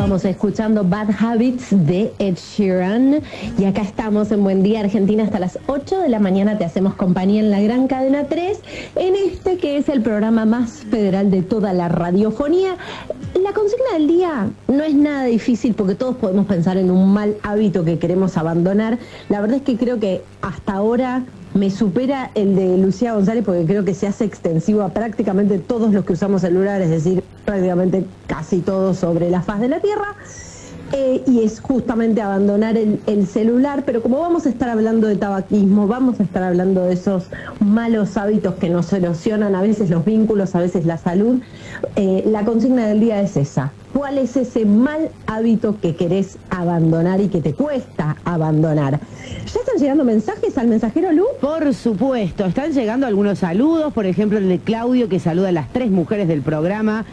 Estábamos escuchando Bad Habits de Ed Sheeran y acá estamos en Buen Día Argentina hasta las 8 de la mañana. Te hacemos compañía en la gran cadena 3 en este que es el programa más federal de toda la radiofonía. La consigna del día no es nada difícil porque todos podemos pensar en un mal hábito que queremos abandonar. La verdad es que creo que hasta ahora me supera el de Lucía González porque creo que se hace extensivo a prácticamente todos los que usamos celular, es decir, prácticamente casi todos sobre la faz de la Tierra. Y es justamente abandonar el celular, pero como vamos a estar hablando de tabaquismo, vamos a estar hablando de esos malos hábitos que nos erosionan a veces los vínculos, a veces la salud, la consigna del día es esa. ¿Cuál es ese mal hábito que querés abandonar y que te cuesta abandonar? ¿Ya están llegando mensajes al mensajero, Lu? Por supuesto, están llegando algunos saludos, por ejemplo el de Claudio que saluda a las 3 mujeres del programa.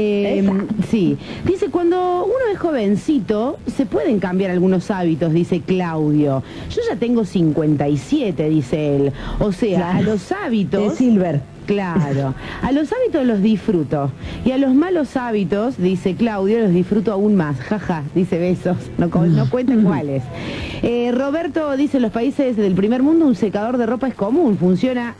Sí, dice, cuando uno es jovencito se pueden cambiar algunos hábitos, dice Claudio. Yo ya tengo 57, dice él. O sea, claro, a los hábitos... De Silver. Claro, a los hábitos los disfruto y a los malos hábitos, dice Claudio, los disfruto aún más. Jaja, dice besos, no cuenten cuáles. Roberto dice, en los países del primer mundo un secador de ropa es común, funciona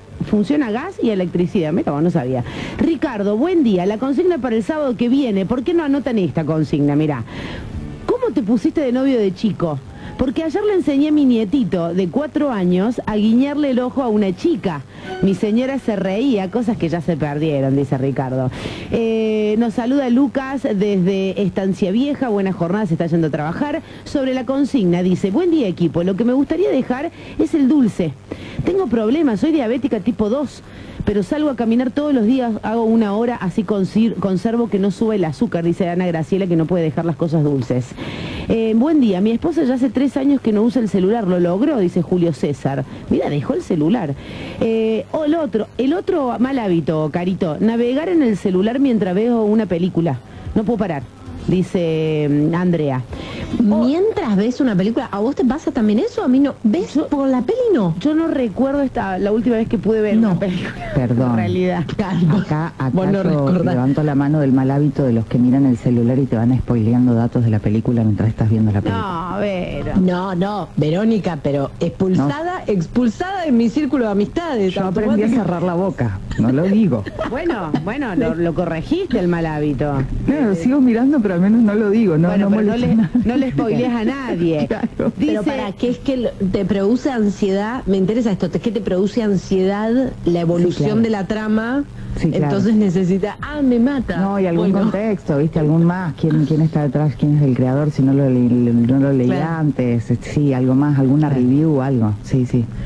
a gas y electricidad. Mira, no sabía. Ricardo, buen día, la consigna para el sábado que viene, ¿por qué no anotan esta consigna? Mirá, ¿cómo te pusiste de novio de chico? Porque ayer le enseñé a mi nietito de 4 años a guiñarle el ojo a una chica. Mi señora se reía, cosas que ya se perdieron, dice Ricardo. Nos saluda Lucas desde Estancia Vieja, buenas jornadas, se está yendo a trabajar. Sobre la consigna, dice, buen día equipo, lo que me gustaría dejar es el dulce. Tengo problemas, soy diabética tipo 2, pero salgo a caminar todos los días, hago 1 hora, así conservo que no sube el azúcar, dice Ana Graciela, que no puede dejar las cosas dulces. Buen día, mi esposa ya hace 3 años que no usa el celular, lo logró, dice Julio César. Mira, dejó el celular. O el otro mal hábito, Carito, navegar en el celular mientras veo una película. No puedo parar, dice Andrea. Mientras ves una película, ¿a vos te pasa también eso? A mí no. ¿Ves por la peli no? Yo no recuerdo la última vez que pude ver una película. Perdón. En realidad. Acá yo levanto la mano del mal hábito de los que miran el celular y te van spoileando datos de la película mientras estás viendo la película. No, Vero. No, Verónica, pero expulsada en mi círculo de amistades. Yo aprendí a cerrar la boca, no lo digo. Bueno, lo corregiste el mal hábito. No, lo sigo mirando, pero al menos no lo digo. No le spoileas a nadie. Claro. Dice, pero ¿para qué es que te produce ansiedad? Me interesa esto, es que te produce ansiedad la evolución, sí, claro, de la trama. Sí, claro. Entonces necesita, me mata. No, y algún contexto, ¿viste? Algún más, ¿quién está detrás? ¿Quién es el creador? Si no lo leí claro antes, sí, algo más, alguna review, algo. Sí.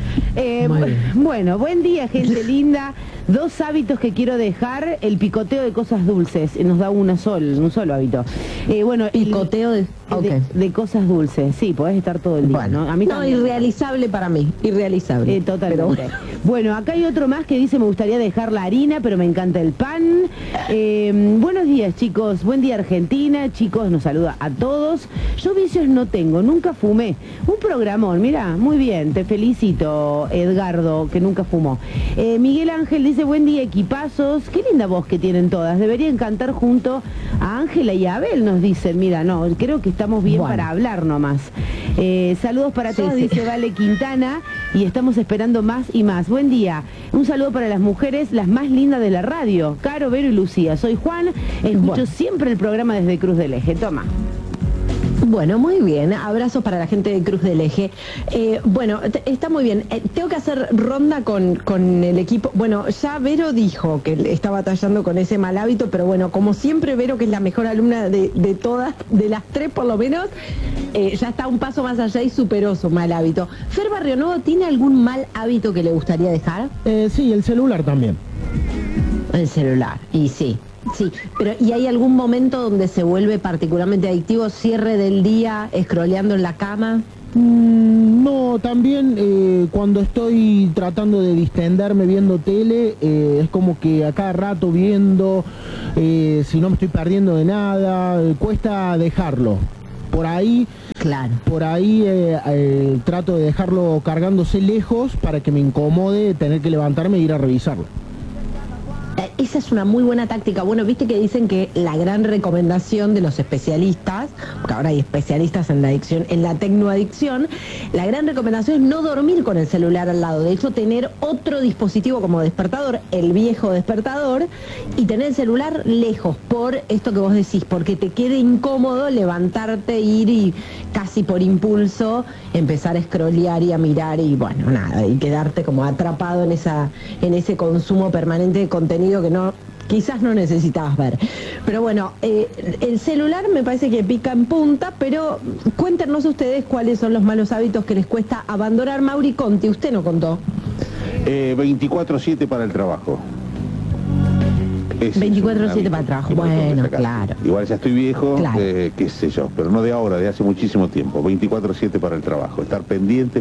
Bueno, buen día, gente linda. 2 hábitos que quiero dejar, el picoteo de cosas dulces, nos da un solo hábito. Picoteo de cosas dulces, sí, podés estar todo el día. Bueno, ¿no? A mí también. Irrealizable para mí, irrealizable. Totalmente. Bueno, acá hay otro más que dice, me gustaría dejar la harina, pero me encanta el pan. Buenos días, chicos, buen día Argentina, chicos, nos saluda a todos. Yo vicios no tengo, nunca fumé. Un programón, mira, muy bien, te felicito, Edgardo, que nunca fumó. Miguel Ángel dice, buen día, equipazos, qué linda voz que tienen todas, deberían cantar junto a Ángela y a Abel, nos dicen, mira, no, creo que estamos bien para hablar nomás. Saludos para todos, dice Vale Quintana, y estamos esperando más y más. Buen día, un saludo para las mujeres, las más lindas de la radio, Caro, Vero y Lucía. Soy Juan, escucho siempre el programa desde Cruz del Eje, toma. Bueno, muy bien, abrazos para la gente de Cruz del Eje. Bueno, está muy bien. Tengo que hacer ronda con el equipo. Bueno, ya Vero dijo que está batallando con ese mal hábito, pero bueno, como siempre Vero, que es la mejor alumna de todas, de las 3 por lo menos, ya está un paso más allá y superó su mal hábito. Fer Barrionuevo, ¿tiene algún mal hábito que le gustaría dejar? Sí, el celular también. El celular, y sí. Sí, pero ¿y hay algún momento donde se vuelve particularmente adictivo? ¿Cierre del día, scrolleando en la cama? No, también cuando estoy tratando de distenderme viendo tele, es como que a cada rato viendo, si no me estoy perdiendo de nada, cuesta dejarlo. Por ahí, claro, trato de dejarlo cargándose lejos para que me incomode tener que levantarme e ir a revisarlo. esa es una muy buena táctica. Bueno, viste que dicen que la gran recomendación de los especialistas, porque ahora hay especialistas en la adicción, en la tecnoadicción, la gran recomendación es no dormir con el celular al lado. De hecho, tener otro dispositivo como despertador, el viejo despertador, y tener el celular lejos, por esto que vos decís, porque te quede incómodo levantarte, ir y casi por impulso empezar a scrollear y a mirar y bueno, nada, y quedarte como atrapado en ese consumo permanente de contenido que quizás no necesitabas ver. Pero bueno, el celular me parece que pica en punta, pero cuéntenos ustedes cuáles son los malos hábitos que les cuesta abandonar. Mauri Conti, usted no contó. 24/7 para el trabajo. 24/7 para el trabajo, bueno, claro. Igual ya estoy viejo, Claro. qué sé yo, pero no de ahora, de hace muchísimo tiempo. 24/7 para el trabajo. Estar pendiente,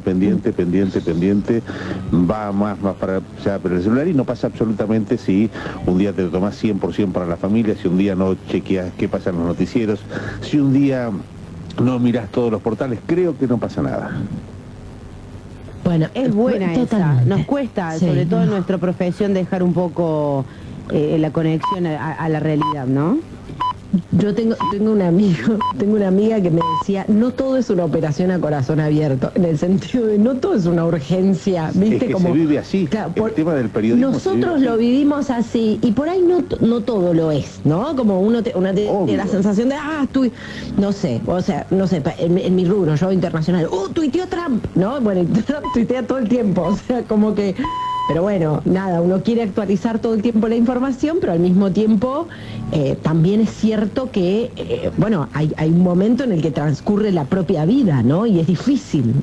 va más para... O sea, pero el celular y no pasa absolutamente si un día te lo tomás 100% para la familia, si un día no chequeas qué pasa en los noticieros, si un día no mirás todos los portales, creo que no pasa nada. Bueno, Es buena esa. totalmente. Nos cuesta, Sí. sobre todo en nuestra profesión, dejar un poco la conexión a la realidad, ¿no? Yo tengo una amiga que me decía, no todo es una operación a corazón abierto, en el sentido de no todo es una urgencia, ¿viste? Es que como se vive así, claro, el tema del periodismo se nosotros vive lo así. vivimos así, y por ahí no todo lo es, ¿no? Como uno tiene la sensación de, no sé, en mi rubro, yo internacional, tuiteó Trump, ¿no? Bueno, y Trump tuitea todo el tiempo, o sea, como que... Pero bueno, nada, uno quiere actualizar todo el tiempo la información, pero al mismo tiempo también es cierto que, hay un momento en el que transcurre la propia vida, ¿no? Y es difícil,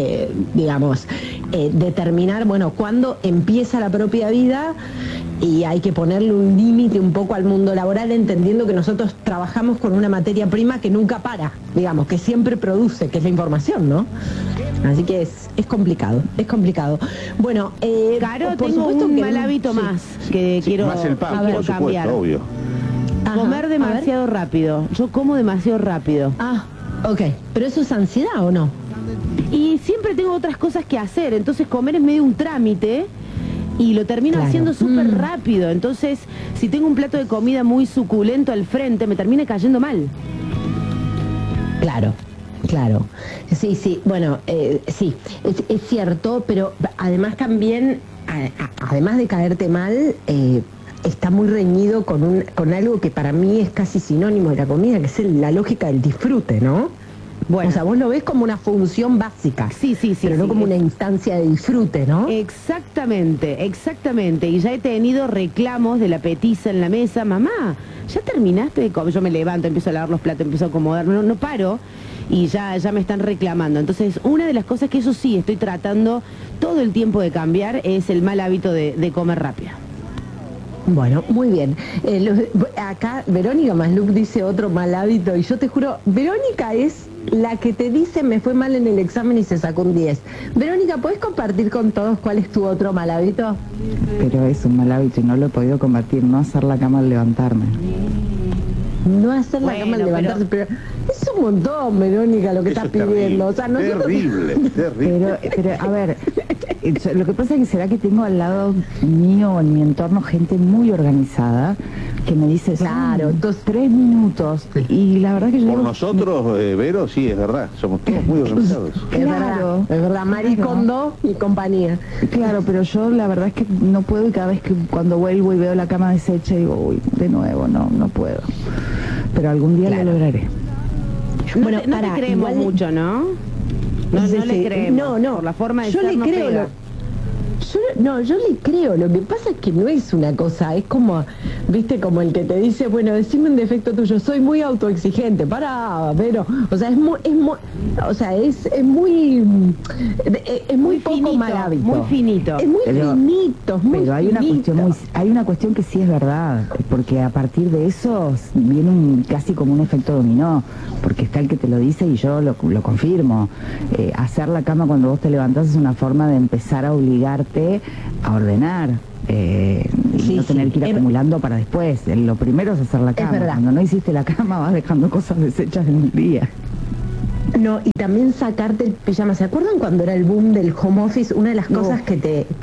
determinar, cuándo empieza la propia vida y hay que ponerle un límite un poco al mundo laboral, entendiendo que nosotros trabajamos con una materia prima que nunca para, que siempre produce, que es la información, ¿no? Así que es complicado, es complicado. Bueno, Caro, por tengo supuesto un que mal hábito más que quiero, más el pan, quiero por cambiar. supuesto, obvio. Ajá, Comer a demasiado rápido. Yo como demasiado rápido. ver. Ok. ¿Pero eso es ansiedad o no? Y siempre tengo otras cosas que hacer, entonces comer es medio un trámite y lo termino Claro. haciendo súper rápido. Entonces, si tengo un plato de comida muy suculento al frente, me termina cayendo mal. Claro. Sí, bueno, sí, es cierto, pero además también, además de caerte mal, está muy reñido con algo que para mí es casi sinónimo de la comida, que es la lógica del disfrute, ¿no? Bueno. O sea, vos lo ves como una función básica. Sí, pero no sí. como una instancia de disfrute, ¿no? Exactamente. Y ya he tenido reclamos de la petiza en la mesa. Mamá, ¿ya terminaste de comer? Yo me levanto, empiezo a lavar los platos, empiezo a acomodar, no paro y ya me están reclamando. Entonces, una de las cosas que eso sí estoy tratando todo el tiempo de cambiar es el mal hábito de comer rápido. Bueno, muy bien. Acá Verónica Masluc dice otro mal hábito y yo te juro, Verónica es la que te dice me fue mal en el examen y se sacó un 10. Verónica, ¿puedes compartir con todos cuál es tu otro mal hábito? Pero es un mal hábito y no lo he podido combatir, no hacer la cama al levantarme. No hacer la cama al levantarse, pero es un montón, Verónica, lo que Eso estás es pidiendo. O sea, nosotros... Terrible. Pero, a ver, lo que pasa es que será que tengo al lado mío, en mi entorno, gente muy organizada que me dice, Claro, entonces 3 minutos. Y la verdad que yo Por digo, nosotros, Vero, sí, es verdad, somos todos muy organizados. Claro. Es verdad, Maricondo y compañía. Claro, pero yo la verdad es que no puedo y cada vez que cuando vuelvo y veo la cama deshecha digo, uy, de nuevo, no puedo. Pero algún día lo lograré. Bueno, No te creemos igual- mucho, ¿no? No Sí, le sí. creemos. No. Por la forma de yo ser le no creo pega. yo le creo, lo que pasa es que no es una cosa, es como, viste, como el que te dice, bueno, decime un defecto tuyo, soy muy autoexigente, pero, o sea, es muy poco finito, mal hábito. muy finito. Es muy Pero- finito, es muy Pero hay una cuestión que sí es verdad, porque a partir de eso viene casi como un efecto dominó, porque está el que te lo dice y yo lo confirmo. Hacer la cama cuando vos te levantás es una forma de empezar a obligarte a ordenar. Y Sí, no tener sí. que ir acumulando para después. Lo primero es hacer la cama. verdad. Cuando no hiciste la cama vas dejando cosas desechas en un día. No, y también sacarte el pijama. ¿Se acuerdan cuando era el boom del home office? Una de las cosas que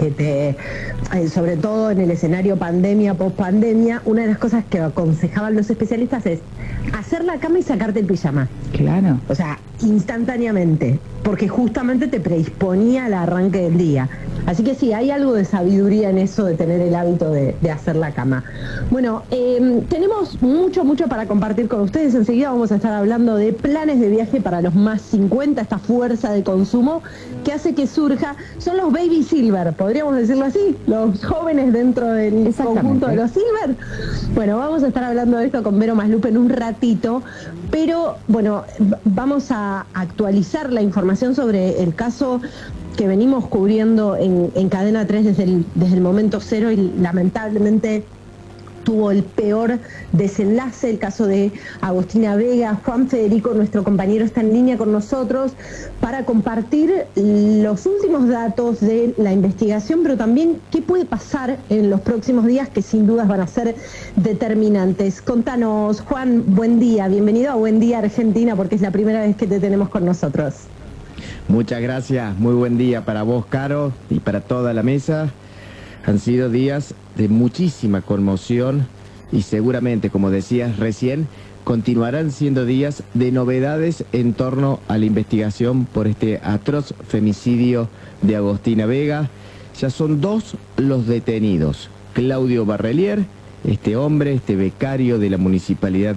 te sobre todo en el escenario pandemia, post-pandemia, una de las cosas que aconsejaban los especialistas es hacer la cama y sacarte el pijama. Claro. O sea, instantáneamente, porque justamente te predisponía al arranque del día. Así que sí, hay algo de sabiduría en eso de tener el hábito de hacer la cama. Bueno, tenemos mucho para compartir con ustedes. Enseguida vamos a estar hablando de planes de viaje para los más 50, esta fuerza de consumo que hace que surja. Son los baby silver, podríamos decirlo así, los jóvenes dentro del conjunto de los silver. Bueno, vamos a estar hablando de esto con Vero Maslupe en un ratito, pero bueno, vamos a actualizar la información sobre el caso que venimos cubriendo en Cadena 3 desde el momento cero y lamentablemente tuvo el peor desenlace, el caso de Agostina Vega. Juan Federico, nuestro compañero, está en línea con nosotros para compartir los últimos datos de la investigación, pero también qué puede pasar en los próximos días que sin dudas van a ser determinantes. Contanos, Juan, buen día, bienvenido a Buen Día Argentina, porque es la primera vez que te tenemos con nosotros. Muchas gracias, muy buen día para vos, Caro, y para toda la mesa. Han sido días de muchísima conmoción y seguramente, como decías recién, continuarán siendo días de novedades en torno a la investigación por este atroz femicidio de Agostina Vega. Ya son 2 los detenidos. Claudio Barrelier, este hombre, este becario de la Municipalidad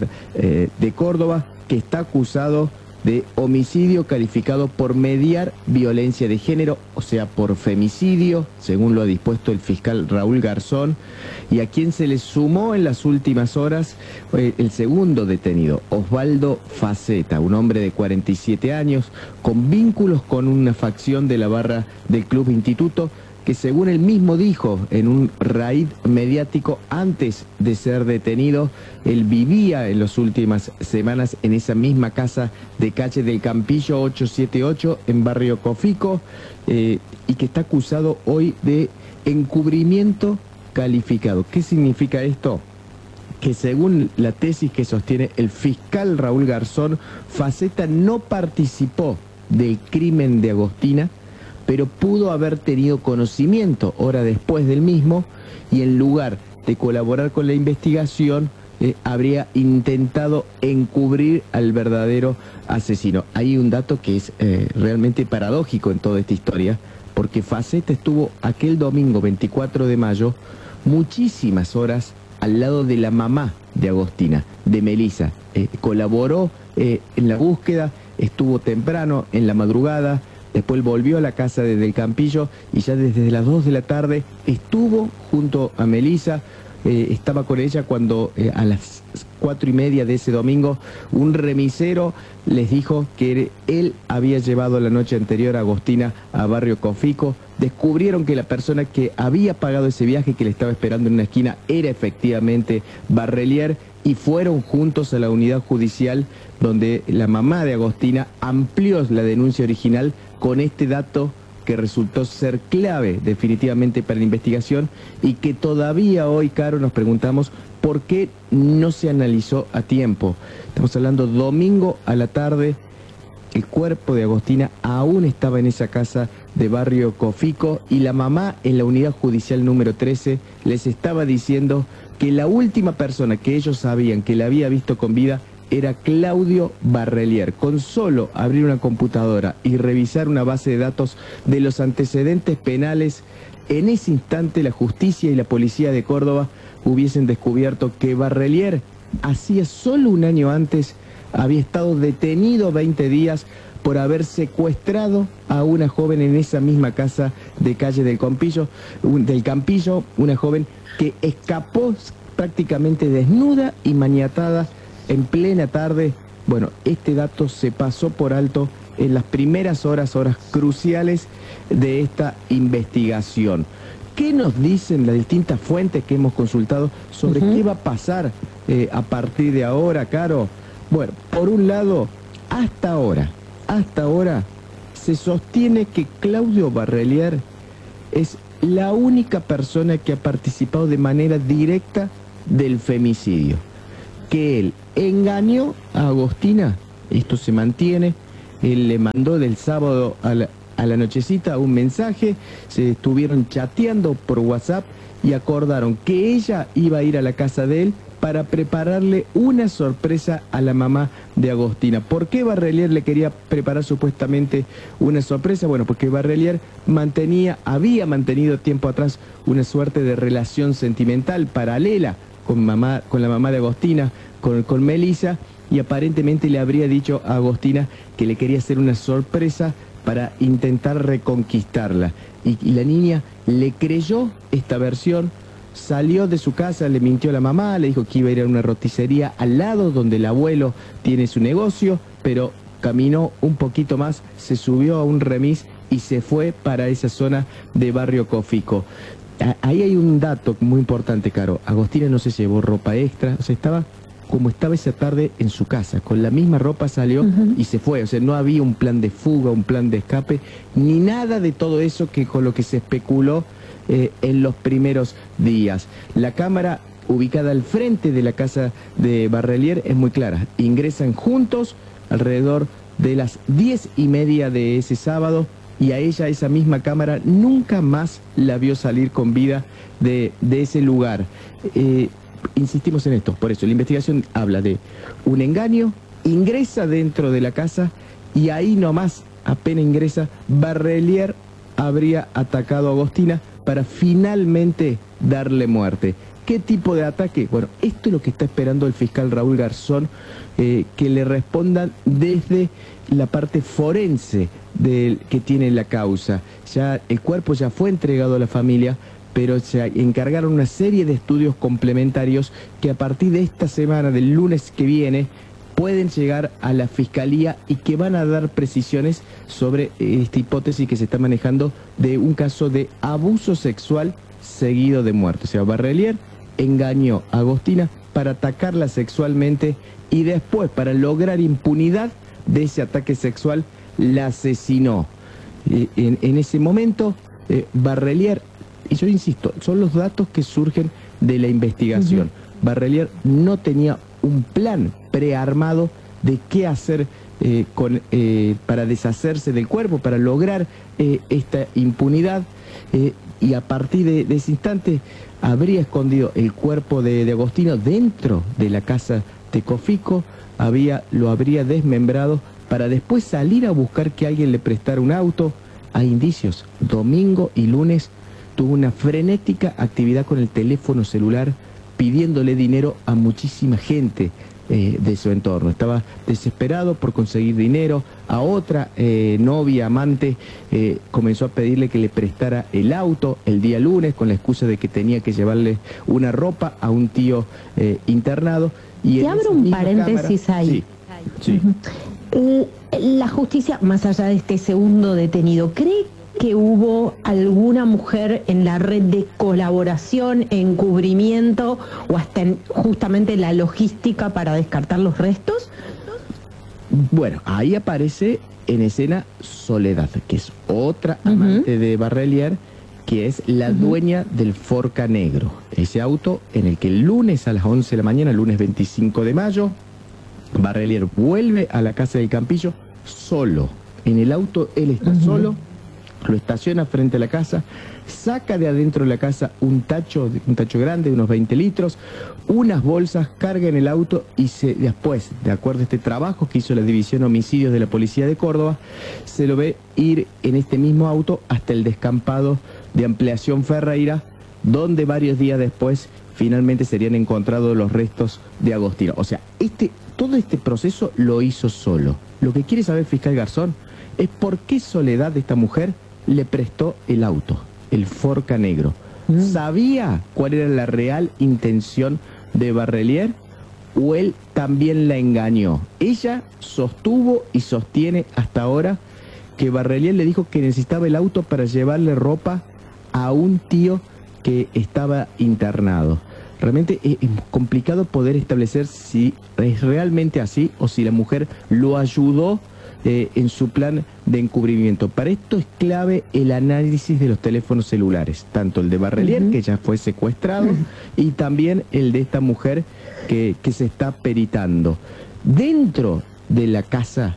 de Córdoba, que está acusado de homicidio calificado por mediar violencia de género, o sea, por femicidio, según lo ha dispuesto el fiscal Raúl Garzón, y a quien se le sumó en las últimas horas el segundo detenido, Osvaldo Faceta, un hombre de 47 años, con vínculos con una facción de la barra del Club Instituto, que según él mismo dijo en un raid mediático antes de ser detenido, él vivía en las últimas semanas en esa misma casa de calle del Campillo 878 en barrio Cofico, y que está acusado hoy de encubrimiento calificado. ¿Qué significa esto? Que según la tesis que sostiene el fiscal Raúl Garzón, Faceta no participó del crimen de Agostina, pero pudo haber tenido conocimiento hora después del mismo y en lugar de colaborar con la investigación habría intentado encubrir al verdadero asesino. Hay un dato que es realmente paradójico en toda esta historia, porque Faceta estuvo aquel domingo 24 de mayo muchísimas horas al lado de la mamá de Agostina, de Melisa. Colaboró en la búsqueda, estuvo temprano en la madrugada. Después volvió a la casa del Campillo y ya desde las 2 de la tarde estuvo junto a Melisa. Estaba con ella cuando a las 4:30 de ese domingo un remisero les dijo que él había llevado la noche anterior a Agostina a barrio Cofico. Descubrieron que la persona que había pagado ese viaje, que le estaba esperando en una esquina, era efectivamente Barrelier, y fueron juntos a la unidad judicial donde la mamá de Agostina amplió la denuncia original con este dato que resultó ser clave definitivamente para la investigación y que todavía hoy, Caro, nos preguntamos por qué no se analizó a tiempo. Estamos hablando domingo a la tarde, el cuerpo de Agostina aún estaba en esa casa de barrio Cofico y la mamá en la unidad judicial número 13 les estaba diciendo que la última persona que ellos sabían que la había visto con vida era Claudio Barrelier. Con solo abrir una computadora y revisar una base de datos de los antecedentes penales, en ese instante la justicia y la policía de Córdoba hubiesen descubierto que Barrelier hacía solo un año antes había estado detenido 20 días por haber secuestrado a una joven en esa misma casa de calle del Campillo, una joven que escapó prácticamente desnuda y maniatada en plena tarde. Bueno, este dato se pasó por alto en las primeras horas cruciales de esta investigación. ¿Qué nos dicen las distintas fuentes que hemos consultado sobre qué va a pasar a partir de ahora, Caro? Bueno, por un lado, hasta ahora se sostiene que Claudio Barrelier es la única persona que ha participado de manera directa del femicidio. Que él engañó a Agostina, esto se mantiene, Él le mandó del sábado a la nochecita un mensaje, se estuvieron chateando por WhatsApp y acordaron que ella iba a ir a la casa de él para prepararle una sorpresa a la mamá de Agostina. ¿Por qué Barrelier le quería preparar supuestamente una sorpresa? Bueno, porque Barrelier había mantenido tiempo atrás una suerte de relación sentimental paralela con la mamá de Agostina, con Melissa, y aparentemente le habría dicho a Agostina que le quería hacer una sorpresa para intentar reconquistarla. Y la niña le creyó esta versión, salió de su casa, le mintió a la mamá, le dijo que iba a ir a una roticería al lado donde el abuelo tiene su negocio, pero caminó un poquito más, se subió a un remis y se fue para esa zona de Barrio Cofico. Ahí hay un dato muy importante, Caro. Agostina no se llevó ropa extra, o sea, estaba como estaba esa tarde en su casa, con la misma ropa salió y se fue. O sea, no había un plan de fuga, un plan de escape, ni nada de todo eso con lo que se especuló en los primeros días. La cámara ubicada al frente de la casa de Barrelier es muy clara. Ingresan juntos alrededor de las 10:30 de ese sábado, y a ella, esa misma cámara, nunca más la vio salir con vida de ese lugar. Insistimos en esto, por eso la investigación habla de un engaño, ingresa dentro de la casa y ahí nomás, apenas ingresa, Barrelier habría atacado a Agostina para finalmente darle muerte. ¿Qué tipo de ataque? Bueno, esto es lo que está esperando el fiscal Raúl Garzón, que le respondan desde la parte forense que tiene la causa. Ya el cuerpo ya fue entregado a la familia, pero se encargaron una serie de estudios complementarios que a partir de esta semana, del lunes que viene, pueden llegar a la fiscalía y que van a dar precisiones sobre esta hipótesis que se está manejando de un caso de abuso sexual seguido de muerte. O sea, Barrelier engañó a Agostina para atacarla sexualmente y después, para lograr impunidad de ese ataque sexual, la asesinó. En ese momento, Barrelier, y yo insisto, son los datos que surgen de la investigación. Barrelier no tenía un plan prearmado de qué hacer para deshacerse del cuerpo, para lograr esta impunidad, y a partir de ese instante habría escondido el cuerpo de Agostina dentro de la casa de Cofico, lo habría desmembrado para después salir a buscar que alguien le prestara un auto. Hay indicios, domingo y lunes tuvo una frenética actividad con el teléfono celular pidiéndole dinero a muchísima gente de su entorno. Estaba desesperado por conseguir dinero. A otra novia, amante, comenzó a pedirle que le prestara el auto el día lunes con la excusa de que tenía que llevarle una ropa a un tío internado. Y te abro un paréntesis ahí. Sí. La justicia, más allá de este segundo detenido, ¿cree que hubo alguna mujer en la red de colaboración, encubrimiento o hasta justamente la logística para descartar los restos? Bueno, ahí aparece en escena Soledad, que es otra amante de Barrelier, que es la dueña del Forca Negro, ese auto en el que el lunes a las 11 de la mañana, lunes 25 de mayo, Barrelier vuelve a la casa del Campillo solo. En el auto él está solo, lo estaciona frente a la casa, saca de adentro de la casa un tacho grande de unos 20 litros, unas bolsas, carga en el auto y después, de acuerdo a este trabajo que hizo la División Homicidios de la Policía de Córdoba, se lo ve ir en este mismo auto hasta el descampado de Ampliación Ferreira, donde varios días después finalmente serían encontrados los restos de Agostina. O sea, todo este proceso lo hizo solo. Lo que quiere saber el fiscal Garzón es por qué Soledad, de esta mujer, le prestó el auto, el Forca Negro. ¿Sabía cuál era la real intención de Barrelier o él también la engañó? Ella sostuvo y sostiene hasta ahora que Barrelier le dijo que necesitaba el auto para llevarle ropa a un tío que estaba internado. Realmente es complicado poder establecer si es realmente así o si la mujer lo ayudó en su plan de encubrimiento. Para esto es clave el análisis de los teléfonos celulares, tanto el de Barrelier, que ya fue secuestrado, y también el de esta mujer que se está peritando. Dentro de la casa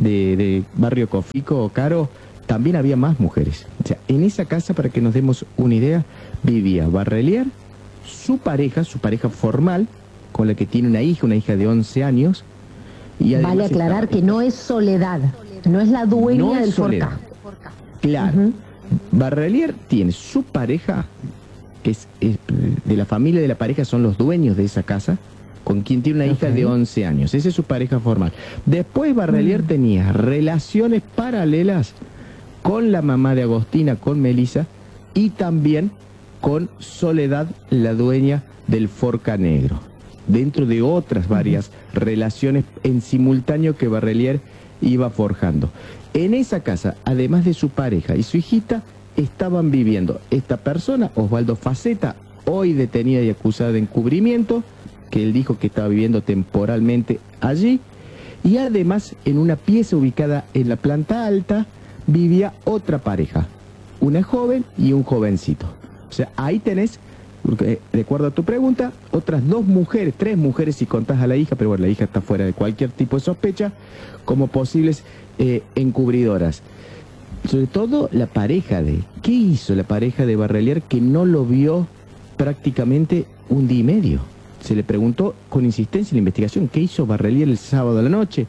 de Barrio Cofico, Caro, también había más mujeres. O sea, en esa casa, para que nos demos una idea, vivía Barrelier, su pareja formal, con la que tiene una hija de 11 años. Y vale aclarar que no es Soledad, no es la dueña del Forca. Claro. Barrelier tiene su pareja, que es de la familia de la pareja, son los dueños de esa casa, con quien tiene una hija de 11 años. Esa es su pareja formal. Después Barrelier tenía relaciones paralelas con la mamá de Agostina, con Melissa, y también con Soledad, la dueña del Forca Negro, dentro de otras varias relaciones en simultáneo que Barrelier iba forjando. En esa casa, además de su pareja y su hijita, estaban viviendo esta persona, Osvaldo Faceta, hoy detenida y acusada de encubrimiento, que él dijo que estaba viviendo temporalmente allí, y además en una pieza ubicada en la planta alta vivía otra pareja, una joven y un jovencito. O sea, ahí tenés, de acuerdo a tu pregunta, otras tres mujeres si contás a la hija, pero bueno, la hija está fuera de cualquier tipo de sospecha, como posibles encubridoras. Sobre todo la pareja ¿qué hizo la pareja de Barrelier que no lo vio prácticamente un día y medio? Se le preguntó con insistencia en la investigación, ¿qué hizo Barrelier el sábado a la noche,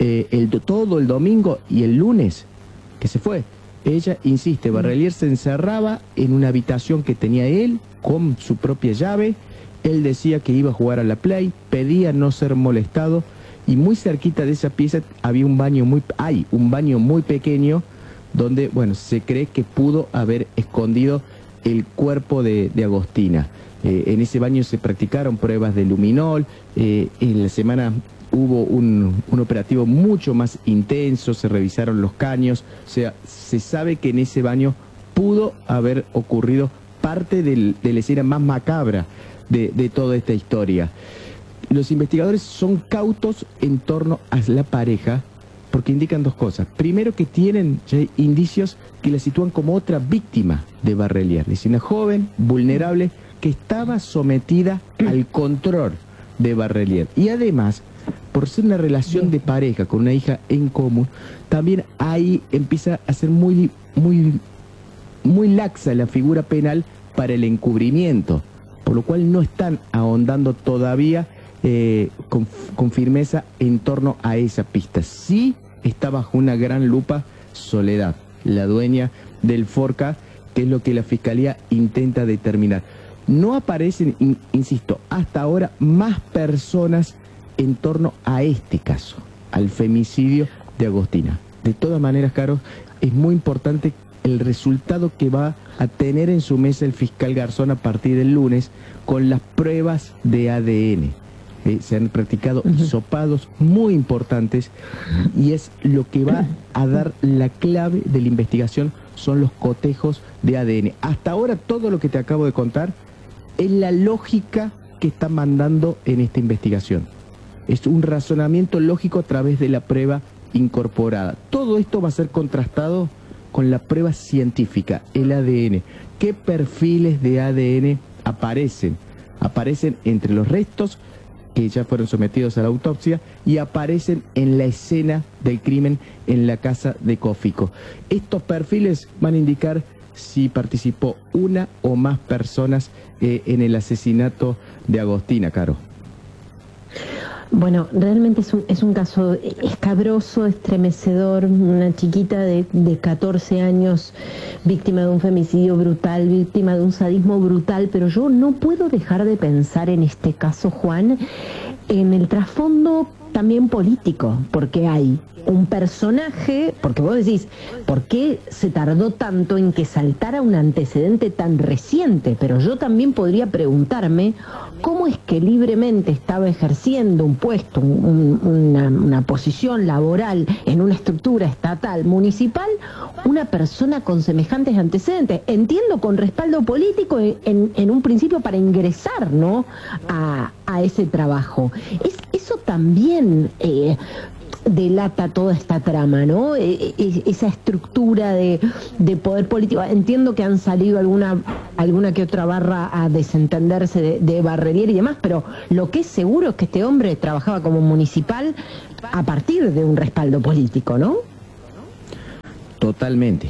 todo el domingo y el lunes que se fue? Ella insiste, Barrelier se encerraba en una habitación que tenía él con su propia llave. Él decía que iba a jugar a la Play, pedía no ser molestado, y muy cerquita de esa pieza había un baño muy pequeño donde, bueno, se cree que pudo haber escondido el cuerpo de Agostina. En ese baño se practicaron pruebas de luminol. En la semana hubo un operativo mucho más intenso, se revisaron los caños. O sea, se sabe que en ese baño pudo haber ocurrido parte de la escena más macabra de toda esta historia. Los investigadores son cautos en torno a la pareja porque indican dos cosas. Primero, que tienen ya indicios que la sitúan como otra víctima de Barrelier. Es una joven vulnerable que estaba sometida al control de Barrelier. Y además, por ser una relación de pareja con una hija en común, también ahí empieza a ser muy laxa la figura penal para el encubrimiento, por lo cual no están ahondando todavía con firmeza en torno a esa pista. Sí está bajo una gran lupa Soledad, la dueña del Forca, que es lo que la Fiscalía intenta determinar. No aparecen, insisto, hasta ahora más personas en torno a este caso, al femicidio de Agostina. De todas maneras, Caro, es muy importante el resultado que va a tener en su mesa el fiscal Garzón a partir del lunes con las pruebas de ADN. Se han practicado hisopados muy importantes y es lo que va a dar la clave de la investigación, son los cotejos de ADN. Hasta ahora todo lo que te acabo de contar es la lógica que está mandando en esta investigación. Es un razonamiento lógico a través de la prueba incorporada. Todo esto va a ser contrastado con la prueba científica, el ADN. ¿Qué perfiles de ADN aparecen? Aparecen entre los restos que ya fueron sometidos a la autopsia y aparecen en la escena del crimen en la casa de Cofico. Estos perfiles van a indicar si participó una o más personas en el asesinato de Agostina, Caro. Bueno, realmente es un caso escabroso, estremecedor, una chiquita de 14 años, víctima de un femicidio brutal, víctima de un sadismo brutal, pero yo no puedo dejar de pensar en este caso, Juan, en el trasfondo también político, porque hay un personaje, porque vos decís, ¿por qué se tardó tanto en que saltara un antecedente tan reciente? Pero yo también podría preguntarme cómo es que libremente estaba ejerciendo un puesto, una posición laboral en una estructura estatal, municipal, una persona con semejantes antecedentes. Entiendo, con respaldo político en un principio para ingresar, ¿no?, a ese trabajo. Eso también delata toda esta trama, ¿no? Esa estructura de poder político. Entiendo que han salido alguna que otra barra a desentenderse de Barrelier y demás, pero lo que es seguro es que este hombre trabajaba como municipal a partir de un respaldo político, ¿no? Totalmente.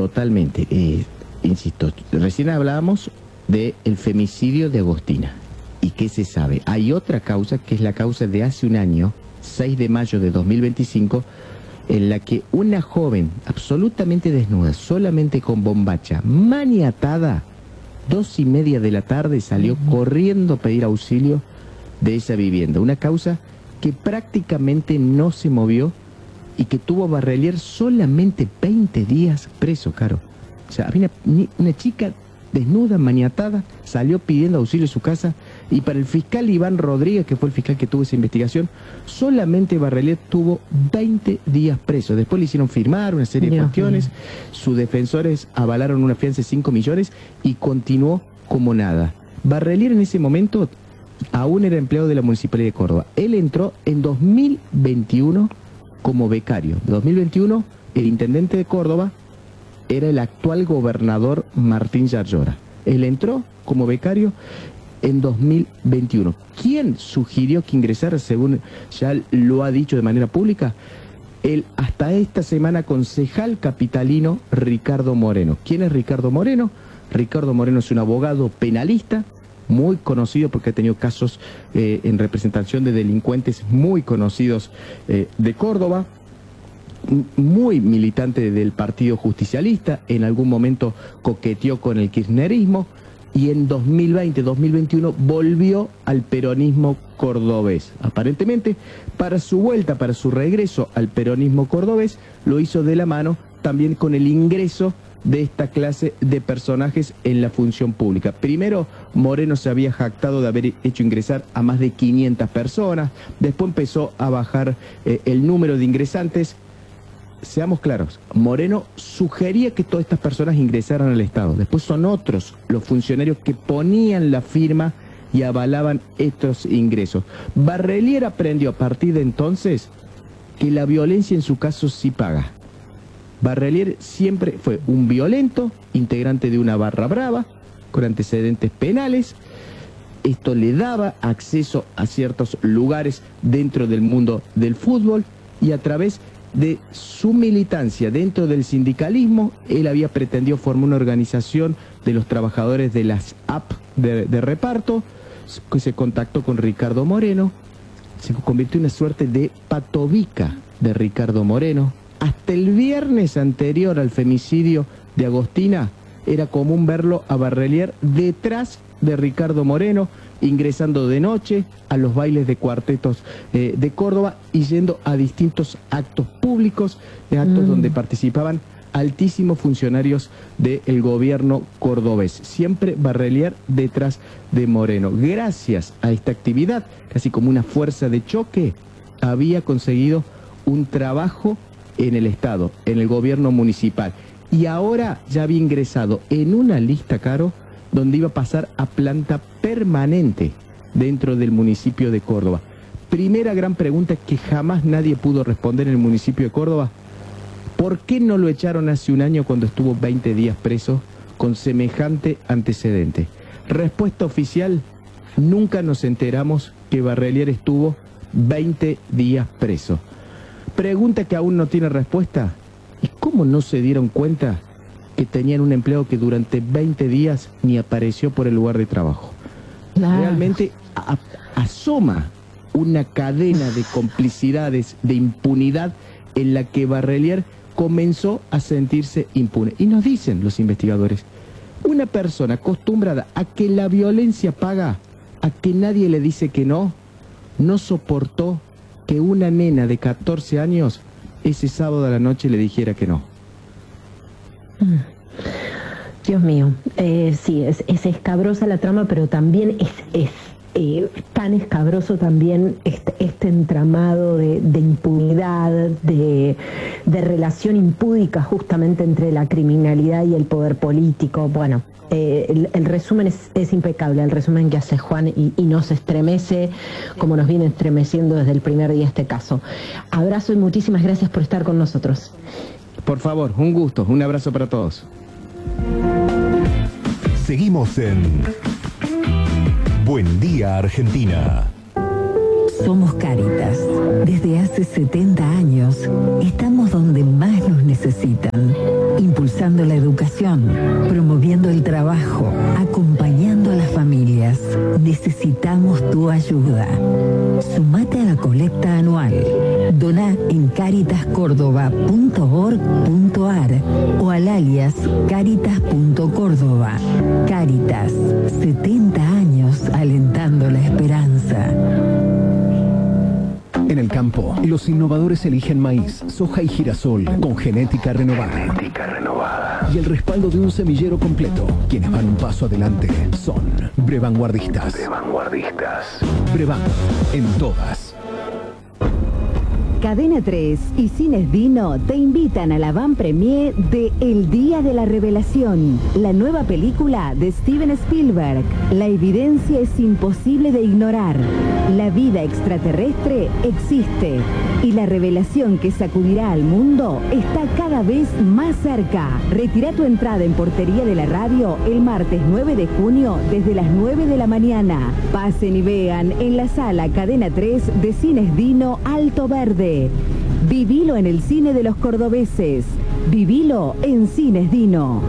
Insisto, recién hablábamos del femicidio de Agostina. ¿Y qué se sabe? Hay otra causa, que es la causa de hace un año, 6 de mayo de 2025, en la que una joven absolutamente desnuda, solamente con bombacha, maniatada, 2:30 de la tarde, salió corriendo a pedir auxilio de esa vivienda. Una causa que prácticamente no se movió y que tuvo Barrelier solamente 20 días preso, Caro. O sea, había una chica desnuda, maniatada, salió pidiendo auxilio en su casa, y para el fiscal Iván Rodríguez, que fue el fiscal que tuvo esa investigación, solamente Barrelier tuvo 20 días preso. Después le hicieron firmar una serie de cuestiones, sus defensores avalaron una fianza de 5 millones y continuó como nada. Barrelier en ese momento aún era empleado de la Municipalidad de Córdoba. Él entró en 2021 como becario. En 2021 el intendente de Córdoba era el actual gobernador Martín Yarlora. Él entró como becario en 2021. ¿Quién sugirió que ingresara, según ya lo ha dicho de manera pública? El hasta esta semana concejal capitalino Ricardo Moreno. ¿Quién es Ricardo Moreno? Ricardo Moreno es un abogado penalista, muy conocido porque ha tenido casos en representación de delincuentes muy conocidos de Córdoba, muy militante del Partido Justicialista, en algún momento coqueteó con el kirchnerismo y en 2020-2021 volvió al peronismo cordobés. Aparentemente, para su vuelta, para su regreso al peronismo cordobés, lo hizo de la mano también con el ingreso de esta clase de personajes en la función pública. Primero, Moreno se había jactado de haber hecho ingresar a más de 500 personas, después empezó a bajar el número de ingresantes. Seamos claros, Moreno sugería que todas estas personas ingresaran al Estado. Después son otros los funcionarios que ponían la firma y avalaban estos ingresos. Barrelier aprendió a partir de entonces que la violencia en su caso sí paga. Barrelier siempre fue un violento, integrante de una barra brava, con antecedentes penales. Esto le daba acceso a ciertos lugares dentro del mundo del fútbol, y a través de su militancia dentro del sindicalismo, él había pretendido formar una organización de los trabajadores de las AP de reparto, que se contactó con Ricardo Moreno, se convirtió en una suerte de patovica de Ricardo Moreno. Hasta el viernes anterior al femicidio de Agostina, era común verlo a Barrelier detrás de Ricardo Moreno, ingresando de noche a los bailes de cuartetos de Córdoba y yendo a distintos actos públicos, actos donde participaban altísimos funcionarios del gobierno cordobés. Siempre Barrelier detrás de Moreno. Gracias a esta actividad, casi como una fuerza de choque, había conseguido un trabajo en el Estado, en el gobierno municipal. Y ahora ya había ingresado en una lista, Caro, donde iba a pasar a planta permanente dentro del municipio de Córdoba. Primera gran pregunta que jamás nadie pudo responder en el municipio de Córdoba: ¿por qué no lo echaron hace un año cuando estuvo 20 días preso con semejante antecedente? Respuesta oficial: nunca nos enteramos que Barrelier estuvo 20 días preso. Pregunta que aún no tiene respuesta: ¿y cómo no se dieron cuenta que tenían un empleado que durante 20 días ni apareció por el lugar de trabajo? Claro. Realmente asoma una cadena de complicidades, de impunidad, en la que Barrelier comenzó a sentirse impune. Y nos dicen los investigadores, una persona acostumbrada a que la violencia paga, a que nadie le dice que no, no soportó que una nena de 14 años ese sábado a la noche le dijera que no. Dios mío, sí, es escabrosa la trama, pero también es tan escabroso también este entramado de impunidad, de relación impúdica justamente entre la criminalidad y el poder político. Bueno, el resumen es impecable, el resumen que hace Juan y nos estremece como nos viene estremeciendo desde el primer día este caso. Abrazo y muchísimas gracias por estar con nosotros. Por favor, un gusto, un abrazo para todos. Seguimos en Buen Día Argentina. Somos Cáritas. Desde hace 70 años estamos donde más nos necesitan, impulsando la educación, promoviendo el trabajo, acompañando a las familias. Necesitamos tu ayuda. Sumate a la colecta anual. Doná en caritascórdoba.org.ar o al alias caritas.córdoba. Cáritas, 70 años alentando la esperanza. En el campo, los innovadores eligen maíz, soja y girasol con genética renovada. Y el respaldo de un semillero completo. Quienes van un paso adelante son Brevanguardistas. Brevan, en todas. Cadena 3 y Cines Dino te invitan a la van premier de El Día de la Revelación, la nueva película de Steven Spielberg. La evidencia es imposible de ignorar. La vida extraterrestre existe y la revelación que sacudirá al mundo está cada vez más cerca. Retira tu entrada en Portería de la Radio el martes 9 de junio desde las 9 de la mañana. Pasen y vean en la sala Cadena 3 de Cines Dino Alto Verde. Vivilo en el cine de los cordobeses. Vivilo en Cines Dino.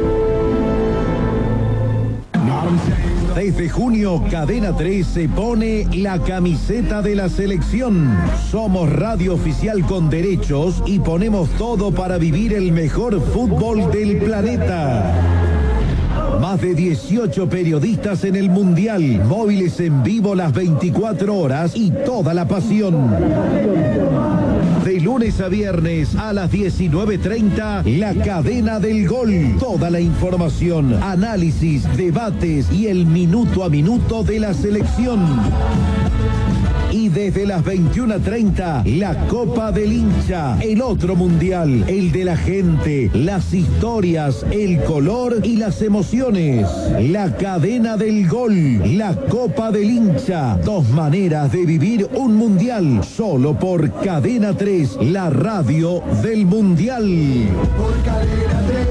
Desde junio, Cadena 3 se pone la camiseta de la selección. Somos radio oficial con derechos y ponemos todo para vivir el mejor fútbol del planeta. Más de 18 periodistas en el Mundial, móviles en vivo las 24 horas y toda la pasión. De lunes a viernes a las 19:30, La Cadena del Gol. Toda la información, análisis, debates y el minuto a minuto de la selección. Y desde las 21:30, la Copa del Hincha, el otro mundial, el de la gente, las historias, el color y las emociones. La Cadena del Gol, la Copa del Hincha, 2 maneras de vivir un mundial, solo por Cadena 3, la radio del mundial. Por Cadena 3.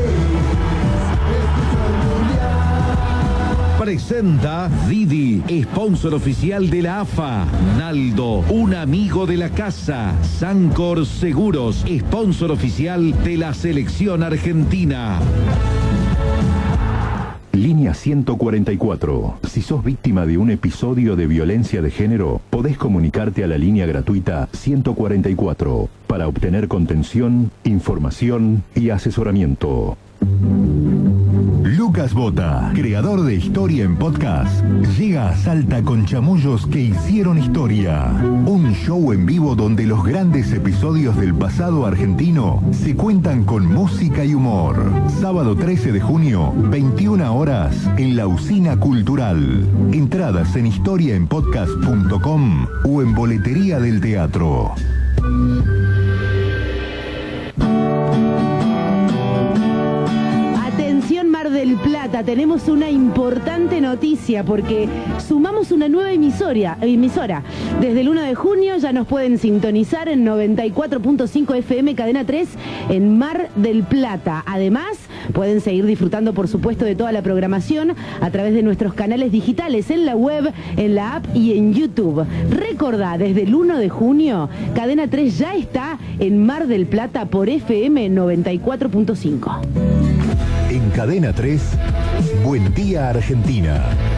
Presenta Didi, sponsor oficial de la AFA. Naldo, un amigo de la casa. Sancor Seguros, sponsor oficial de la selección argentina. Línea 144. Si sos víctima de un episodio de violencia de género, podés comunicarte a la línea gratuita 144 para obtener contención, información y asesoramiento. Lucas Bota, creador de Historia en Podcast, llega a Salta con Chamullos que hicieron historia. Un show en vivo donde los grandes episodios del pasado argentino se cuentan con música y humor. Sábado 13 de junio, 21 horas, en la Usina Cultural. Entradas en historiaenpodcast.com o en Boletería del Teatro. Mar del Plata, tenemos una importante noticia porque sumamos una nueva emisora. Desde el 1 de junio ya nos pueden sintonizar en 94.5 FM Cadena 3 en Mar del Plata. Además, pueden seguir disfrutando, por supuesto, de toda la programación a través de nuestros canales digitales en la web, en la app y en YouTube. Recordá, desde el 1 de junio, Cadena 3 ya está en Mar del Plata por FM 94.5. En Cadena 3, Buen Día Argentina.